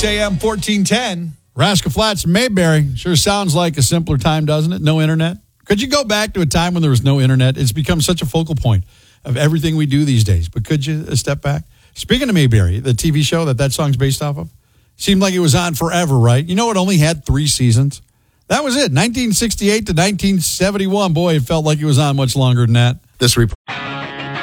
6 a.m., 1410. Rascal Flats, Mayberry. Sure sounds like a simpler time, doesn't it? No internet. Could you go back to a time when there was no internet? It's become such a focal point of everything we do these days. But could you step back? Speaking of Mayberry, the TV show that song's based off of, seemed like it was on forever, right? You know, it only had 3 seasons. That was it, 1968 to 1971. Boy, it felt like it was on much longer than that. This report.